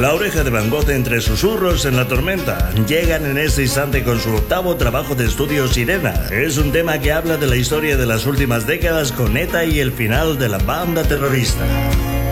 La Oreja de Van Gogh entre susurros en la tormenta. Llegan en este instante con su octavo trabajo de estudio, Sirena. Es un tema que habla de la historia de las últimas décadas con ETA y el final de la banda terrorista.